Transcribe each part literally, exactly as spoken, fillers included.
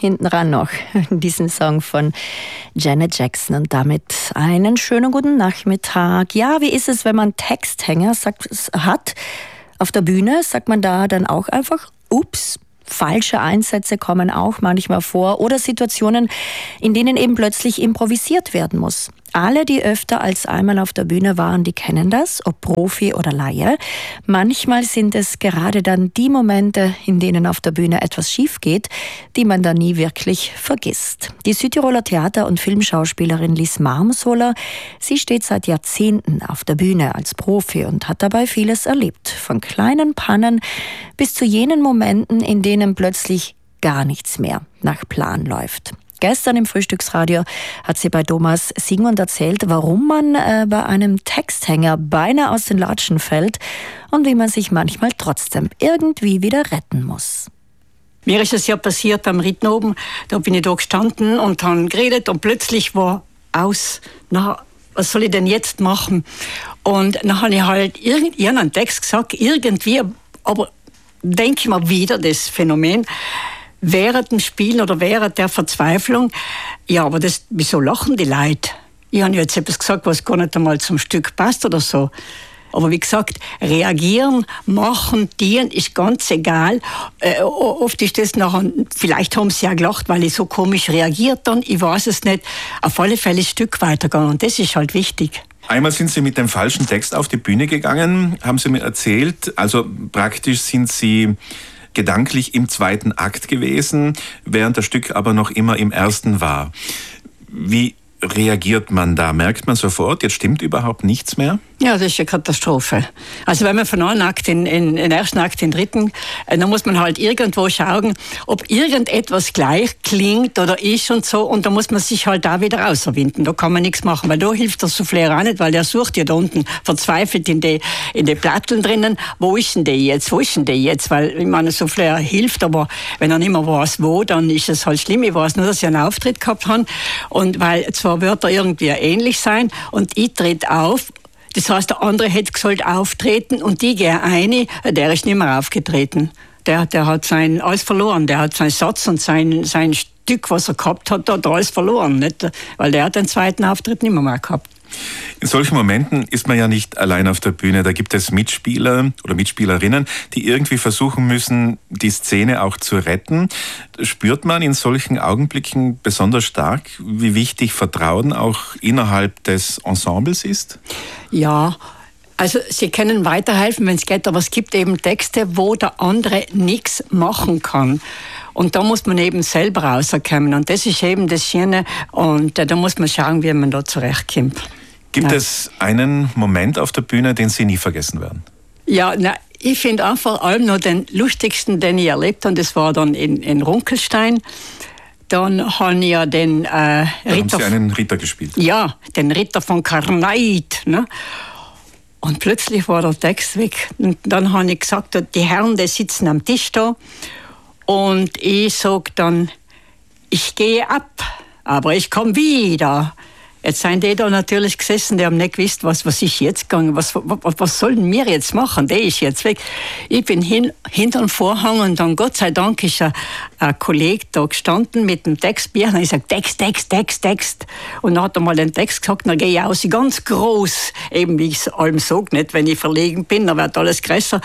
hinten ran noch diesen Song von Janet Jackson und damit einen schönen guten Nachmittag. Ja, wie ist es, wenn man Texthänger sagt, hat auf der Bühne? Sagt man da dann auch einfach, ups, falsche Einsätze kommen auch manchmal vor oder Situationen, in denen eben plötzlich improvisiert werden muss. Alle, die öfter als einmal auf der Bühne waren, die kennen das, ob Profi oder Laie. Manchmal sind es gerade dann die Momente, in denen auf der Bühne etwas schief geht, die man dann nie wirklich vergisst. Die Südtiroler Theater- und Filmschauspielerin Liz Marmsoler, sie steht seit Jahrzehnten auf der Bühne als Profi und hat dabei vieles erlebt. Von kleinen Pannen bis zu jenen Momenten, in denen plötzlich gar nichts mehr nach Plan läuft. Gestern im Frühstücksradio hat sie bei Thomas Sigmund erzählt, warum man äh, bei einem Texthänger beinahe aus den Latschen fällt und wie man sich manchmal trotzdem irgendwie wieder retten muss. Mir ist es ja passiert am Ritten oben, da bin ich da gestanden und habe geredet und plötzlich war aus, na, was soll ich denn jetzt machen? Und dann habe ich halt irgendeinen Text gesagt, irgendwie, aber denke ich mal wieder das Phänomen, während dem Spiel oder während der Verzweiflung, ja, aber das, wieso lachen die Leute? Ich habe jetzt etwas gesagt, was gar nicht einmal zum Stück passt oder so. Aber wie gesagt, reagieren, machen, dienen, ist ganz egal. Äh, oft ist das nachher, vielleicht haben sie ja gelacht, weil ich so komisch reagiert dann, ich weiß es nicht. Auf alle Fälle ein Stück weitergegangen und das ist halt wichtig. Einmal sind Sie mit dem falschen Text auf die Bühne gegangen, haben Sie mir erzählt. Also praktisch sind Sie gedanklich im zweiten Akt gewesen, während das Stück aber noch immer im ersten war. Wie reagiert man da? Merkt man sofort, jetzt stimmt überhaupt nichts mehr? Ja, das ist eine Katastrophe. Also wenn man von einem Akt in, in, in den ersten Akt in den dritten, äh, dann muss man halt irgendwo schauen, ob irgendetwas gleich klingt oder ist und so, und da muss man sich halt da wieder rauswinden. Da kann man nichts machen, weil da hilft der Souffleur auch nicht, weil der sucht ja da unten verzweifelt in die, in die Platteln drinnen, wo ist denn der jetzt, wo ist denn der jetzt, weil ich meine, der Souffleur hilft, aber wenn er nicht mehr weiß, wo, dann ist es halt schlimm. Ich weiß nur, dass ich einen Auftritt gehabt habe und weil zwar Wörter irgendwie ähnlich sein und ich tritt auf. Das heißt, der andere hätte sollte auftreten und die gehen eine, der ist nicht mehr aufgetreten. Der, der hat sein alles verloren. Der hat seinen Satz und sein, sein Stück, was er gehabt hat, hat alles verloren. Nicht? Weil der hat den zweiten Auftritt nicht mehr, mehr gehabt. In solchen Momenten ist man ja nicht allein auf der Bühne. Da gibt es Mitspieler oder Mitspielerinnen, die irgendwie versuchen müssen, die Szene auch zu retten. Spürt man in solchen Augenblicken besonders stark, wie wichtig Vertrauen auch innerhalb des Ensembles ist? Ja, also sie können weiterhelfen, wenn es geht, aber es gibt eben Texte, wo der andere nichts machen kann. Und da muss man eben selber rauskommen. Und das ist eben das Schöne. Und äh, da muss man schauen, wie man da zurechtkommt. Gibt ja. es einen Moment auf der Bühne, den Sie nie vergessen werden? Ja, na, ich finde auch vor allem noch den lustigsten, den ich erlebt habe. Das war dann in, in Runkelstein. Dann habe ich ja den äh, da Ritter... haben Sie einen Ritter gespielt? Ja, den Ritter von Karnait. Ne? Und plötzlich war der Text weg. Und dann habe ich gesagt, die Herren, die sitzen am Tisch da. Und ich sage dann, ich gehe ab, aber ich komme wieder. Jetzt sind die da natürlich gesessen, die haben nicht gewusst, was, was ist jetzt gegangen, was, was, was sollen wir jetzt machen, der ist jetzt weg. Ich bin hin, hinter den Vorhang und dann Gott sei Dank ist ein, ein Kollege da gestanden mit dem Textbier und ich sage, Text, Text, Text, Text. Und dann hat er mal den Text gesagt, dann gehe ich aus, ganz groß, eben wie ich es allem sage, nicht, wenn ich verlegen bin, dann wird alles größer.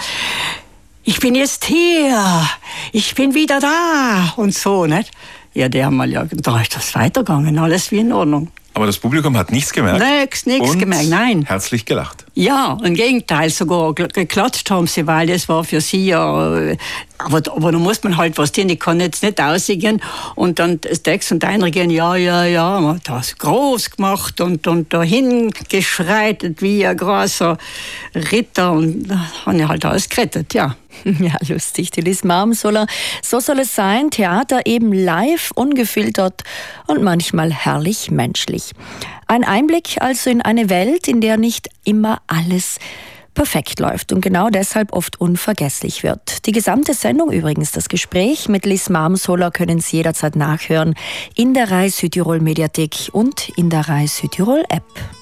Ich bin jetzt hier, ich bin wieder da und so, nicht? Ja, die haben mal ja, da ist das weitergegangen, alles wie in Ordnung. Aber das Publikum hat nichts gemerkt. Nichts, nichts und gemerkt, nein. Herzlich gelacht. Ja, im Gegenteil, sogar geklatscht haben sie, weil das war für sie ja, aber, aber da muss man halt was tun, ich kann jetzt nicht aussingen und dann das Text und einer gehen, ja, ja, ja, man hat das groß gemacht und, und dahin geschreitet wie ein großer Ritter und da haben ich halt alles gerettet, ja. Ja, lustig, die Liz Marmsoler. So soll es sein, Theater eben live, ungefiltert und manchmal herrlich menschlich. Ein Einblick also in eine Welt, in der nicht immer alles perfekt läuft und genau deshalb oft unvergesslich wird. Die gesamte Sendung übrigens, das Gespräch mit Liz Marmsoler, können Sie jederzeit nachhören in der Rai Südtirol Mediathek und in der Rai Südtirol App.